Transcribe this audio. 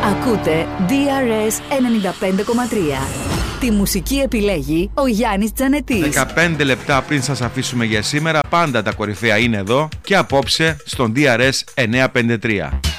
Ακούτε DRS 95,3. Τη μουσική επιλέγει ο Γιάννης Τζανετής. 15 λεπτά πριν σας αφήσουμε για σήμερα, πάντα τα κορυφαία είναι εδώ και απόψε στον DRS 953.